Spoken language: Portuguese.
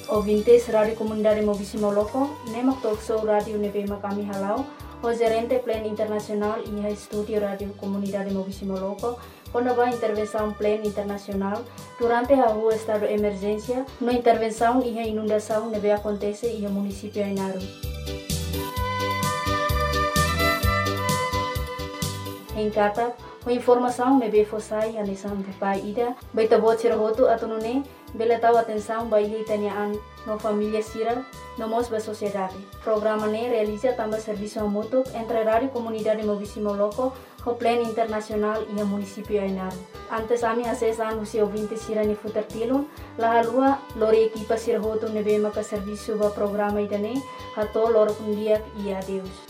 ouvintes Rádio Comunidade Mobisi Moloko, nemak talk show Radio Nebema kami halau, o gerente Plan Internacional e Estúdio Rádio Comunidade Mobisi Moloko, quando vai intervenção Plan Internacional durante a rua estado de emergência, na intervenção e a inundação neve acontece e o município Ainaru. Em Kata, a informação neve fossai a nesam de pai ida, baita bocir roto atunune, bela tahu atenção baile taniaan no família sira, no mos ba sociedade. Programa ne realiza também serviço mútuo entre Rádio Comunidade Mobisi Moloko, o Plan Internacional e o município Ainaru. Antes ami acesan usi ouvinte sira ni futertilon, la halua lori equipa sira roto neve maka serviço ba programa idane, hato loro kundiak e adeus.